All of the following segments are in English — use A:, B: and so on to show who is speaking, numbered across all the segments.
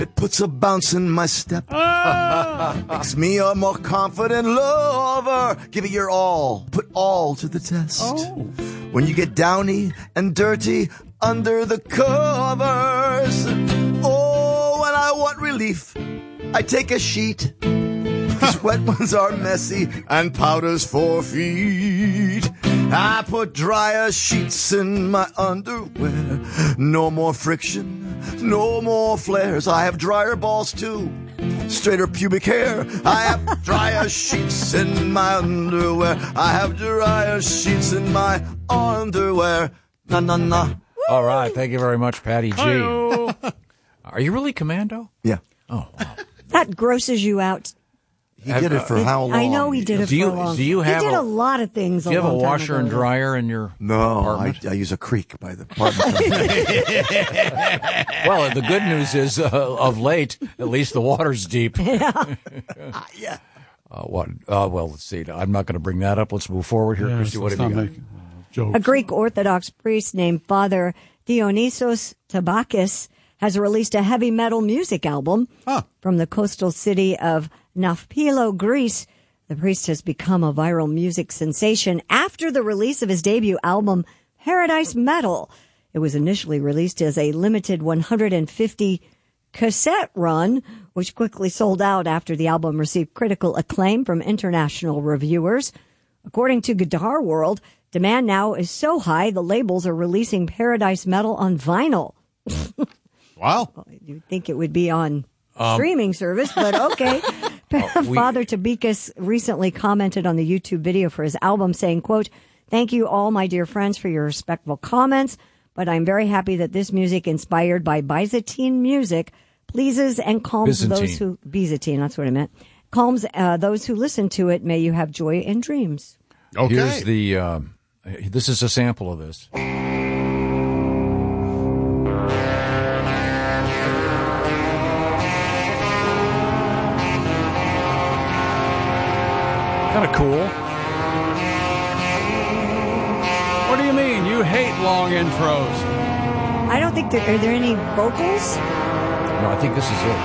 A: It puts a bounce in my step. Makes me a more confident lover. Give it your all. Put all to the test. When you get downy and dirty under the covers. Oh, when I want relief, I take a sheet. 'Cause wet ones are messy and powder's 4 feet. I put drier sheets in my underwear. No more friction, no more flares. I have drier balls too, straighter pubic hair. I have drier sheets in my underwear. I have drier sheets in my underwear. Na na na.
B: All right, thank you very much, Patty G.
C: Hi-yo.
B: Are you really commando?
A: Yeah.
B: Oh, wow.
D: That grosses you out.
A: He did it for how long?
D: I know he did it for long.
B: Do you have
D: he did a lot of things.
B: Do you have a washer and
D: ago.
B: dryer in your apartment?
A: I use a creek by the apartment.
B: Well, the good news is, of late, at least the water's deep.
D: Yeah.
A: Yeah.
B: Well, let's see. I'm not going to bring that up. Let's move forward here. Christy, what have you got?
D: A Greek Orthodox priest named Father Dionysos Tabakis has released a heavy metal music album from the coastal city of Nafpilo, Greece. The priest has become a viral music sensation after the release of his debut album, Paradise Metal. It was initially released as a limited 150 cassette run, which quickly sold out after the album received critical acclaim from international reviewers. According to Guitar World, demand now is so high the labels are releasing Paradise Metal on vinyl.
E: Wow.
D: You'd think it would be on streaming service, but okay. Father Tabakis recently commented on the YouTube video for his album saying, quote, "Thank you all, my dear friends, for your respectful comments, but I'm very happy that this music inspired by Byzantine music pleases and calms those who... Byzantine, that's what I meant. Calms those who listen to it. May you have joy and dreams."
E: Okay.
B: Here's the, this is a sample of this. Kind of cool.
C: What do you mean? You hate long intros.
D: I don't think are there any vocals?
B: No, I think this is it.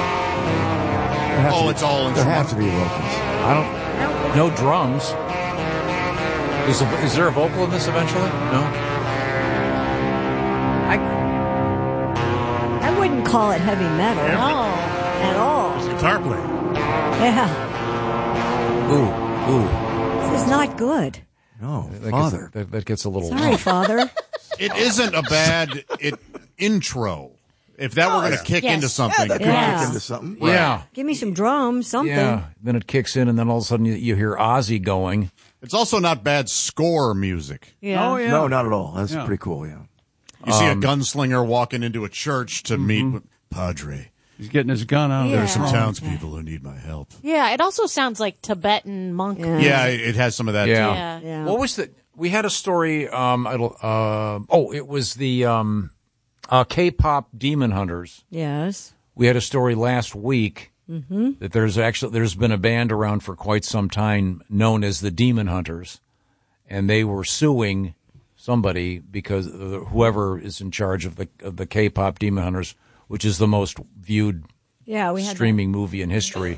E: It's all
A: There have
E: instrumental.
A: to be vocals.
B: No drums. Is there a vocal in this eventually? No?
D: I wouldn't call it heavy metal.
F: No.
D: At all.
F: It's guitar playing.
D: Yeah.
B: Ooh.
D: This is not good.
A: No,
B: That
A: Father.
B: that gets a little...
D: Sorry, Father.
E: It isn't a bad intro. If that were going to kick
F: Yes.
E: into something.
A: That could
D: Yeah.
A: kick into something.
B: Yeah.
D: Give me some drums, something.
B: Yeah. Then it kicks in, and then all of a sudden you hear Ozzy going.
E: It's also not bad score music.
D: Yeah.
C: Oh, yeah.
A: No, not at all. That's
C: Yeah.
A: pretty cool, yeah.
E: You see a gunslinger walking into a church to meet with Padre.
C: He's getting his gun out.
F: Yeah.
E: There's some townspeople who need my help.
F: Yeah, it also sounds like Tibetan monk.
E: Yeah, it has some of that.
B: Yeah.
F: Yeah.
D: Yeah.
B: What was the... We had a story, it was the K-pop Demon Hunters.
D: Yes.
B: We had a story last week that there's been a band around for quite some time known as the Demon Hunters, and they were suing somebody because whoever is in charge of the K-pop Demon Hunters, which is the most viewed
D: Yeah, we had
B: streaming movie in history.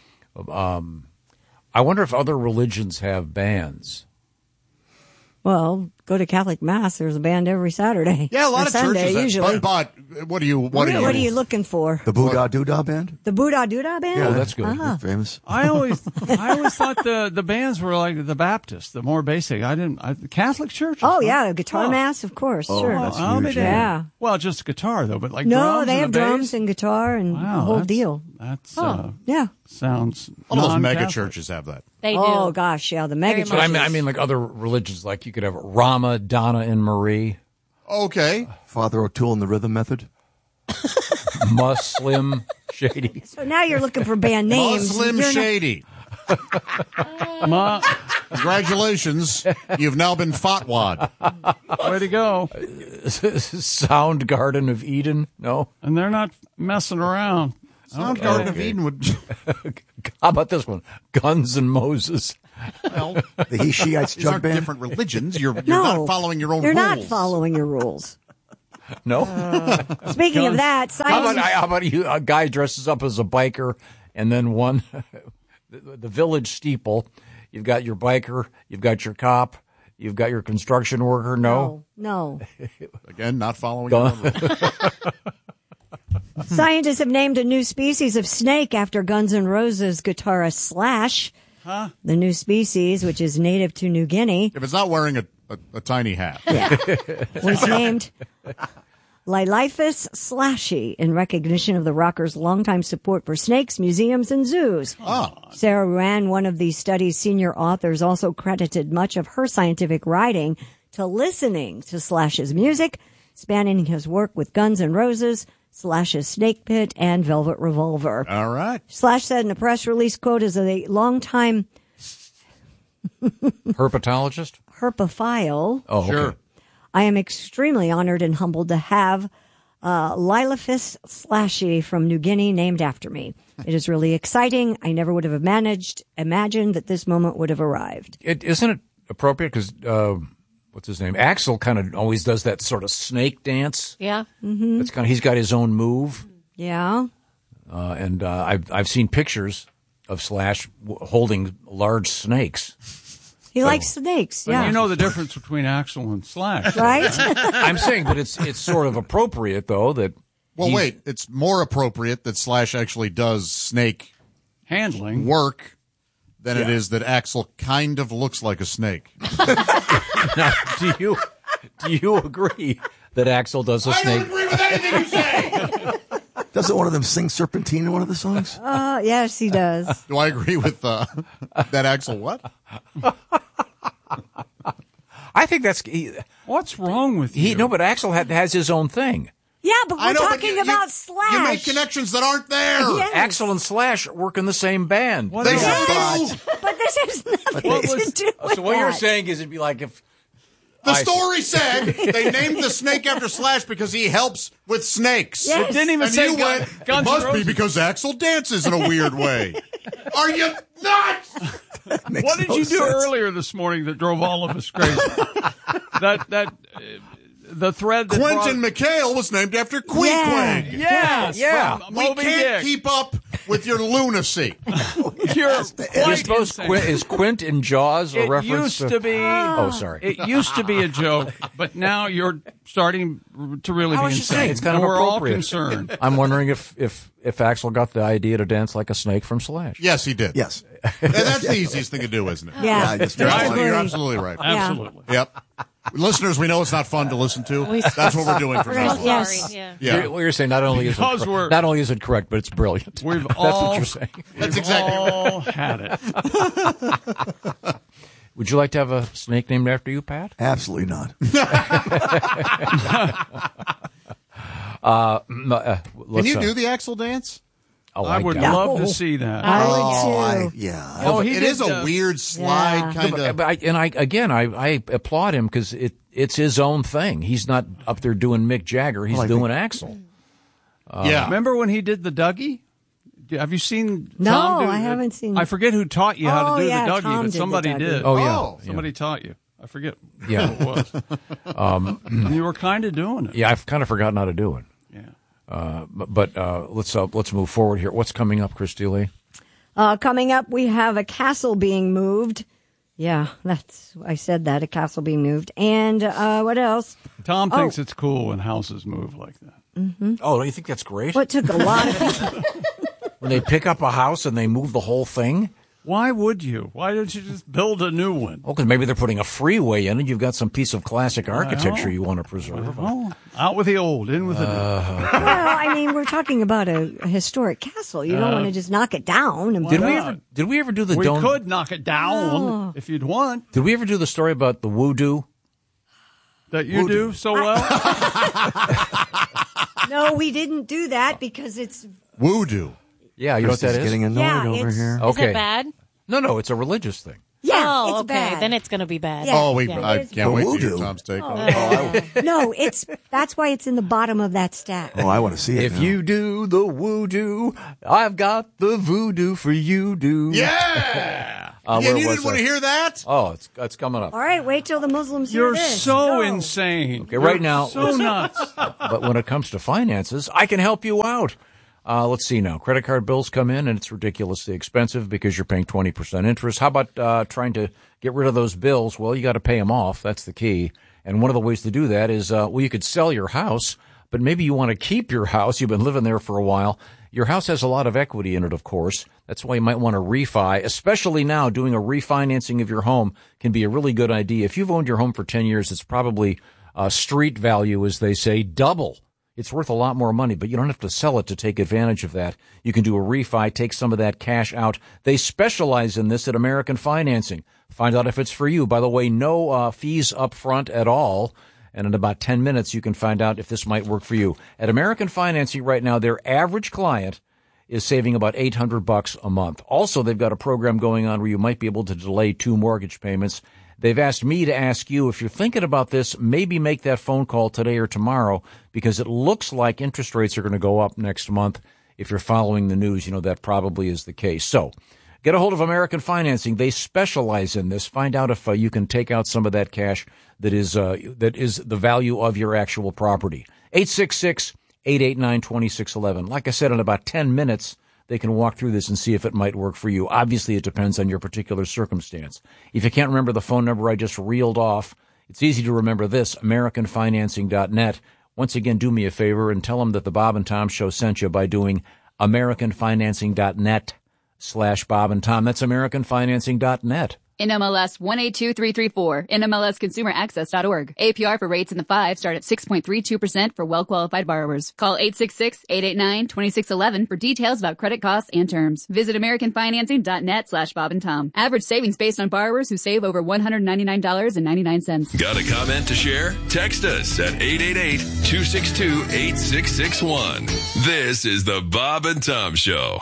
B: I wonder if other religions have bands.
D: Well, go to Catholic Mass. There's a band every Saturday.
E: Yeah, a lot
D: Or
E: of
D: Sunday,
E: churches.
D: usually.
E: But what are you?
D: What are you looking for?
A: The Buddha Doodah Band?
D: The Buddha Doodah band?
B: Oh, that's good.
D: Ah.
A: They're famous.
C: I always thought the bands were like the Baptist, the more basic. The Catholic church.
D: Oh, yeah, guitar mass, of course. sure.
A: that's
C: Oh,
A: huge,
C: they do.
D: yeah.
C: Well, just guitar though, but like
D: No,
C: drums
D: they
C: and
D: have
C: a bass?
D: drums and guitar and the
C: Wow,
D: whole
C: that's-
D: deal.
C: That's
D: Yeah.
C: sounds.
E: All those
C: non-Catholic.
E: mega churches have that.
F: They do.
D: Oh, gosh, yeah, the mega
F: Very
B: But
F: much.
B: I mean, like other religions, like you could have Rama, Donna, and Marie,
E: Okay.
A: Father O'Toole and the Rhythm Method.
B: Muslim, Shady.
D: So now you're looking for band names.
E: Muslim
D: You're not-
E: Shady.
C: Ma,
E: Congratulations. You've now been fatwad.
C: way to go!
B: Soundgarden of Eden. No.
C: And they're not messing around.
E: Soundgarden of Eden would.
B: How about this one? Guns and Moses.
E: Well,
A: The Shiites
E: these
A: Jug
E: aren't
A: Band.
E: different religions. You're
D: No,
E: not following your own
D: you're
E: rules.
D: not following your rules.
B: No.
D: Speaking of that,
B: How about you? A guy dresses up as a biker, and then one, the village steeple. You've got your biker, you've got your cop, you've got your construction worker. No.
E: Again, not following your own rules.
D: Scientists have named a new species of snake after Guns N' Roses guitarist Slash.
C: Huh?
D: The new species, which is native to New Guinea,
E: If it's not wearing a tiny hat.
D: was named Liliphus slashy in recognition of the rocker's longtime support for snakes, museums, and zoos. Sarah Ruan, one of the study's senior authors, also credited much of her scientific writing to listening to Slash's music, spanning his work with Guns N' Roses, Slash's Snake Pit, and Velvet Revolver.
E: All right.
D: Slash said in a press release, quote, as a longtime
B: Herpetologist?
D: herpophile,
B: Oh, okay.
E: Sure.
D: I am extremely honored and humbled to have Liliphus slashy from New Guinea named after me. It is really exciting. I never would have imagined that this moment would have arrived.
B: Isn't it appropriate? Because, what's his name? Axl kind of always does that sort of snake dance.
F: Yeah.
B: That's he's got his own move.
D: Yeah.
B: And I've seen pictures of Slash holding large snakes.
D: He likes snakes.
C: But
D: Yeah.
C: you know the difference between Axl and Slash.
D: Right?
B: I'm saying, but it's sort of appropriate though that.
E: Well, wait. It's more appropriate that Slash actually does snake
C: Handling.
E: work than it is that Axl kind of looks like a snake.
B: Now, do you agree that Axl does a snake?
E: agree with anything you say.
A: Doesn't one of them sing Serpentine in one of the songs?
D: Yes, he does.
E: Do I agree with that Axl what?
B: I think that's
C: What's wrong with you?
B: no, but Axl has his own thing.
D: Yeah, but
E: I
D: we're
E: know, but
D: talking
E: you-
D: about Slash.
E: You make connections that aren't there.
D: Yes.
B: Axl and Slash work in the same band.
C: What
E: They
C: is
E: should do.
D: But this has nothing
C: What
D: to
C: was-
D: do with
B: So what you're
D: that.
B: saying is it'd be like if
E: The story said they named the snake after Slash because he helps with snakes.
D: Yes.
C: It didn't even
E: And
C: say
E: you
C: Gun-
E: went,
C: Guns
E: it
C: N'
E: must be
C: Roses.
E: because Axl dances in a weird way. Are you nuts?
C: What did you do earlier this morning that drove all of us crazy? The thread that
E: Quentin
C: brought,
E: McHale was named after Queequeg.
C: Yes,
B: Yeah.
C: from
E: We
C: Moby
E: can't
C: Dick.
E: keep up with your lunacy.
C: You're
B: you're
C: quite
B: supposed
C: insane.
B: is Quint in Jaws a
C: It
B: reference
C: used to be.
B: Oh, sorry.
C: It used to be a joke, but now you're starting to really
B: I
C: be
B: was just
C: insane.
B: saying, it's kind of
C: And we're all
B: appropriate.
C: concerned.
B: I'm wondering if Axl got the idea to dance like a snake from Slash.
E: Yes, he did.
A: Yes.
E: And that's the easiest thing to do, isn't it?
D: Yeah,
A: I just-
E: You're
D: Absolutely.
E: absolutely right.
C: Absolutely.
E: Yep. Listeners, we know it's not fun to listen to. That's what we're doing from now on.
D: Yes.
F: Sorry. Yeah.
E: Yeah.
B: You're saying not only
C: Because we're-
B: not only is it correct, but it's brilliant.
C: We've
B: That's
C: all,
B: what you're saying.
E: That's
C: we've
E: exactly right.
C: all had it.
B: Would you like to have a snake named after you, Pat?
A: Absolutely not.
E: Can you do the Axl dance?
B: Oh,
C: I would
B: doubt it.
C: love to see that.
D: I would
A: Oh,
D: too.
A: yeah.
C: Oh, he
E: it
C: did
E: is a
C: the-
E: weird slide
D: Yeah.
E: kind of.
B: But I applaud him because it's his own thing. He's not up there doing Mick Jagger. He's
A: Well, I
B: doing
A: think-
B: Axl.
E: Yeah.
C: Remember when he did the Dougie? Have you seen
D: No,
C: Tom do
D: I haven't seen-
C: I forget who taught you how
D: Oh,
C: to do
D: yeah,
C: the Dougie,
D: Tom
C: but
D: did the
C: somebody
D: Dougie.
C: did.
B: Oh yeah,
E: Oh.
C: Somebody taught you. I forget
B: Yeah.
C: who it was. And you were kind of doing it.
B: yeah. I've kind of forgotten how to do it.
C: Yeah.
B: But let's move forward here. What's coming up, Christy Lee?
D: Coming up, we have a castle being moved. Yeah, I said that, a castle being moved. And what else?
C: Tom thinks it's cool when houses move like that.
B: Oh, don't you think that's great?
D: What took a lot of people.
B: When they pick up a house and they move the whole thing?
C: Why would you? Why don't you just build a new one?
B: Oh, because maybe they're putting a freeway in and you've got some piece of classic architecture you want to preserve.
C: Oh, out with the old, in with the new.
D: Well, I mean, we're talking about a historic castle. You don't want to just knock it down. And
B: Did
C: not?
B: we ever do the
C: We
B: don't?
C: could knock it down if you'd want.
B: Did we ever do the story about the voodoo?
C: That you do so well?
D: No, we didn't do that because it's
E: Voodoo.
B: Yeah, you know what that
A: Christy's
B: is?
A: getting annoyed
D: Yeah,
A: over
D: it's-
A: here.
F: Is
B: Okay.
F: it bad?
B: No, it's a religious thing.
D: Yeah,
F: Oh,
D: it's
F: okay.
D: bad.
F: Then it's going to be bad.
D: Yeah.
E: Oh,
F: Yeah.
E: I can't wait to hear
A: Voodoo.
E: Tom's take.
D: No, that's why it's in the bottom of that stack.
A: Oh, I want to see it.
B: If
A: now.
B: you do the voodoo, I've got the voodoo for you do.
E: Yeah.
B: Where
E: You
B: was
E: didn't want
B: I?
E: to hear that?
B: Oh, it's coming up.
D: All right, wait till the Muslims hear
C: You're
D: this.
C: so
D: Go.
C: insane.
B: Okay, right
C: You're
B: now-
C: so nuts.
B: But when it comes to finances, I can help you out. Let's see now. Credit card bills come in, and it's ridiculously expensive because you're paying 20% interest. How about trying to get rid of those bills? Well, you got to pay them off. That's the key. And one of the ways to do that is, you could sell your house, but maybe you want to keep your house. You've been living there for a while. Your house has a lot of equity in it, of course. That's why you might want to refi, especially now. Doing a refinancing of your home can be a really good idea. If you've owned your home for 10 years, it's probably street value, as they say, double. It's worth a lot more money, but you don't have to sell it to take advantage of that. You can do a refi, take some of that cash out. They specialize in this at American Financing. Find out if it's for you. By the way, no fees up front at all. And in about 10 minutes, you can find out if this might work for you. At American Financing right now, their average client is saving about $800 a month. Also, they've got a program going on where you might be able to delay 2 mortgage payments. They've asked me to ask you, if you're thinking about this, maybe make that phone call today or tomorrow, because it looks like interest rates are going to go up next month. If you're following the news, you know that probably is the case. So get a hold of American Financing. They specialize in this. Find out if you can take out some of that cash that is the value of your actual property. 866-889-2611. Like I said, in about 10 minutes, they can walk through this and see if it might work for you. Obviously, it depends on your particular circumstance. If you can't remember the phone number I just reeled off, it's easy to remember this, AmericanFinancing.net. Once again, do me a favor and tell them that the Bob and Tom Show sent you by doing AmericanFinancing.net/Bob and Tom. That's AmericanFinancing.net.
G: NMLS 182334, NMLSConsumerAccess.org. APR for rates in the 5 start at 6.32% for well-qualified borrowers. Call 866-889-2611 for details about credit costs and terms. Visit AmericanFinancing.net/Bob and Tom. Average savings based on borrowers who save over $199.99.
H: Got a comment to share? Text us at 888-262-8661. This is the Bob and Tom Show.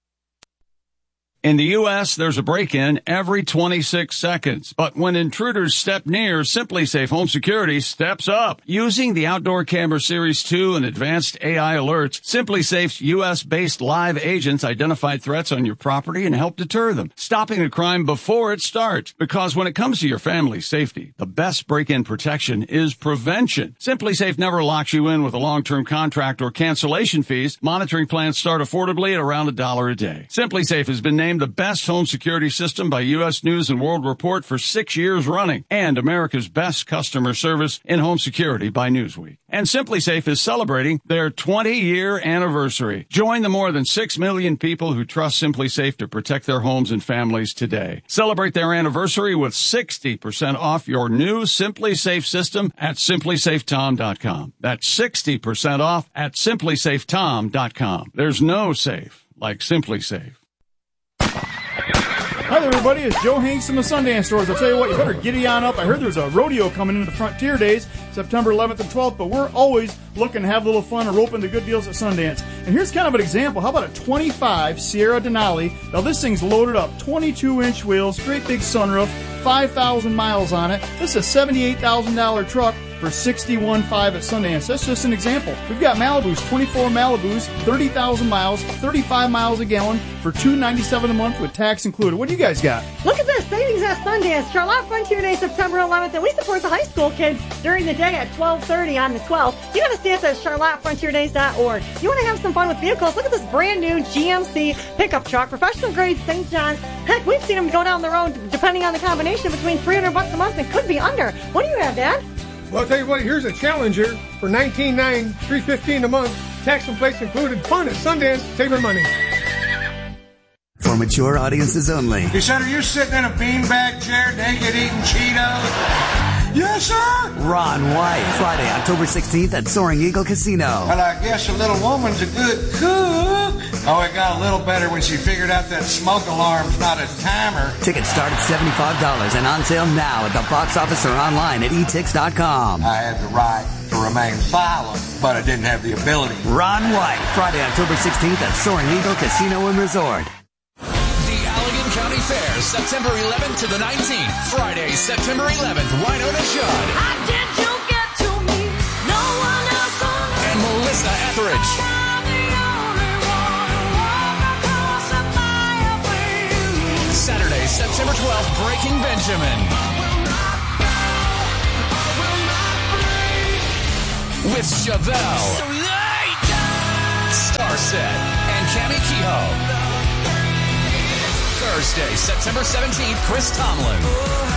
C: In the U.S., there's a break-in every 26 seconds. But when intruders step near, SimpliSafe Home Security steps up. Using the Outdoor Camera Series 2 and advanced AI alerts, SimpliSafe's U.S.-based live agents identify threats on your property and help deter them, stopping a crime before it starts. Because when it comes to your family's safety, the best break-in protection is prevention. SimpliSafe never locks you in with a long-term contract or cancellation fees. Monitoring plans start affordably at around $1 a day. SimpliSafe has been named the best home security system by U.S. News and World Report for 6 years running, and America's best customer service in home security by Newsweek. And SimpliSafe is celebrating their 20-year anniversary. Join the more than 6 million people who trust SimpliSafe to protect their homes and families today. Celebrate their anniversary with 60% off your new SimpliSafe system at SimpliSafeTom.com. That's 60% off at SimpliSafeTom.com. There's no safe like SimpliSafe.
I: Hi there, everybody. It's Joe Hanks from the Sundance Stores. I'll tell you what, you better giddy on up. I heard there's a rodeo coming into the Frontier Days, September 11th and 12th, but we're always looking to have a little fun and roping the good deals at Sundance. And here's kind of an example. How about a 25 Sierra Denali? Now, this thing's loaded up, 22-inch wheels, great big sunroof, 5,000 miles on it. This is a $78,000 truck for $61,500 at Sundance. That's just an example. We've got Malibus, 24 Malibus, 30,000 miles, 35 miles a gallon for $297 a month with tax included. What do you guys got?
J: Look at this savings at Sundance. Charlotte Frontier Day, September 11th, and we support the high school kids during the day at 12:30 on the 12th. You got to see us at charlottefrontierdays.org. You want to have some fun with vehicles? Look at this brand new GMC pickup truck, professional grade St. John's. Heck, we've seen them go down the road, depending on the combination, between $300 a month and could be under. What do you have, Dad?
K: Well, I'll tell you what, here's a Challenger for $19,900, $315 a month. Tax and plates included. Fun at Sundance, saving money.
L: For mature audiences only.
M: Hey, son, are you sitting in a beanbag chair naked eating Cheetos? Yes, sir.
L: Ron White, Friday, October 16th at Soaring Eagle Casino.
M: Well, I guess a little woman's a good cook. Oh, it got a little better when she figured out that smoke alarm's not a timer.
L: Tickets start at $75 and on sale now at the box office or online at etix.com.
M: I had the right to remain silent, but I didn't have the ability.
L: Ron White, Friday, October 16th at Soaring Eagle Casino and Resort.
H: The Allegan County
N: Fair, September 11th to the 19th. Friday, September 11th, Winona Judd. And Melissa Etheridge. Saturday, September 12th, Breaking Benjamin. With Chevelle, Starset, and Cammy Kehoe. Thursday, September 17th, Chris Tomlin.